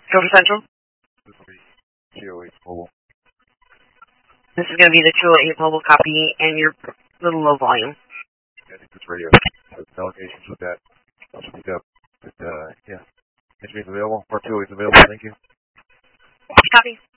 Silver Central? This will be 208 mobile. This is going to be the 208 mobile copy and your little low volume. Yeah, I think this radio has allocations with that. I'll speak up. But, yeah. Engineers available. Part 208 is available. Thank you. Copy.